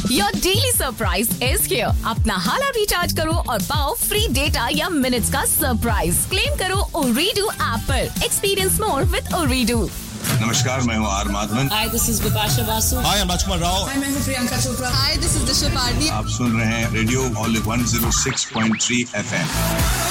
Your daily surprise is here. अपना हाला recharge करो और पाओ फ्री डेटा या मिनट्स का सरप्राइज. क्लेम करो Ooredoo ऐप पर. Experience more with Ooredoo. नमस्कार, मैं हूँ are Madhavan. Hi, this is Bipasha Basu. Hi, I'm Rajkumar Rao. Hi, मैं हूँ Priyanka Chopra. Hi, this is Disha Pardi. आप सुन रहे हैं रेडियो ऑल 106.3 FM.